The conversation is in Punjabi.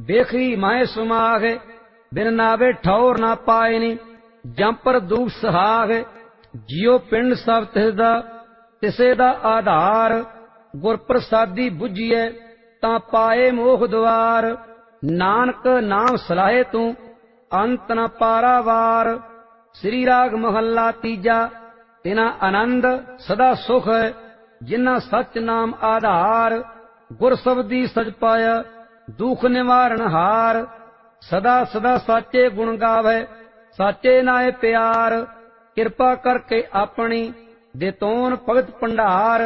ਵੇਖੀ ਮਾਏ ਸੁਮਾਗ, ਬਿਨ ਨਾਵੇ ਠੌਰ ਨਾ ਪਾਏ ਨੀ। ਜੰਪਰ ਦੂਖ ਸੁਹਾਗ, ਜਿਉ ਪਿੰਡ ਸਭ ਤਿਸਦਾ, ਤਿਸੇ ਦਾ ਆਧਾਰ। ਗੁਰ ਪ੍ਰਸਾਦੀ ਬੁੱਝੀਐ, ਤਾਂ ਪਾਏ ਮੋਖ ਦੁਆਰ। ਨਾਨਕ ਨਾਮ ਸਲਾਹੇ ਤੂੰ, ਅੰਤ ਨ ਪਾਰਾਵਾਰ। ਸ੍ਰੀ ਰਾਗ ਮਹੱਲਾ ਤੀਜਾ। ਤਿਨਾ ਆਨੰਦ ਸਦਾ ਸੁਖ, ਜਿਨ੍ਹਾਂ ਸੱਚ ਨਾਮ ਆਧਾਰ। ਗੁਰ ਸਬਦੀ ਸਚ ਪਾਇਆ, ਦੁਖ ਨਿਵਾਰਨ ਹਾਰ। ਸਦਾ ਸਦਾ ਸਾਚੇ ਗੁਣ ਗਾਵੇ, ਸਾਚੇ ਨਾਏ ਪਿਆਰ। ਕਿਰਪਾ ਕਰਕੇ ਆਪਣੀ, ਦੇਤੋਨ ਭਗਤ ਭੰਡਾਰ।